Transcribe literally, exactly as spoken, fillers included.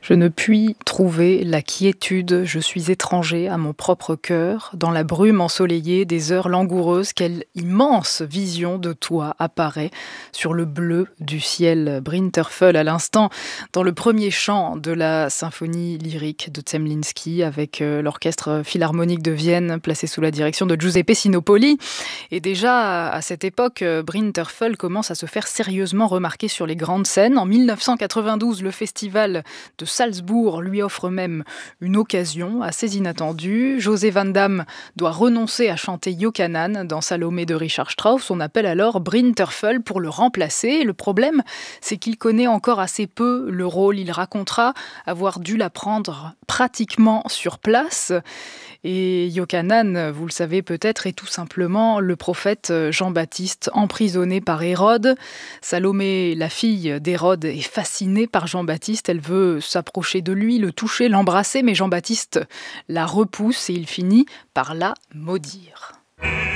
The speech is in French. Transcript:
Je ne puis trouver la quiétude, je suis étranger à mon propre cœur. Dans la brume ensoleillée des heures langoureuses, quelle immense vision de toi apparaît sur le bleu du ciel. Brinterfell à l'instant, dans le premier chant de la symphonie lyrique de Zemlinsky avec euh, l'orchestre philharmonique de Vienne placé sous la direction de Giuseppe Sinopoli. Et déjà, à cette époque, Brinterfell commence à se faire sérieusement remarquer sur les grandes scènes. En mille neuf cent quatre-vingt-douze, le festival de Salzbourg lui offre même une occasion assez inattendue. José Van Damme doit renoncer à chanter Yokanan dans Salomé de Richard Strauss. On appelle alors Brinterfell pour le remplacer. Le problème, c'est qu'il connaît encore assez peu le rôle. Il racontera avoir dû l'apprendre pratiquement sur place. Et Yokanan, vous le savez peut-être, est tout simplement le prophète Jean-Baptiste emprisonné par Hérode. Salomé, la fille d'Hérode, est fascinée par Jean-Baptiste. Elle veut s'approcher de lui, le toucher, l'embrasser, mais Jean-Baptiste la repousse et il finit par la maudire.